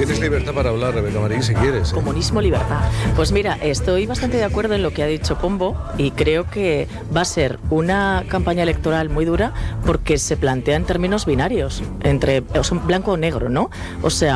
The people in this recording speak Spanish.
Tienes libertad para hablar, Rebeca Marín, si quieres. Comunismo, libertad. Pues mira, estoy bastante de acuerdo en lo que ha dicho Pombo y creo que va a ser una campaña electoral muy dura porque se plantea en términos binarios, entre blanco o negro, ¿no? O sea,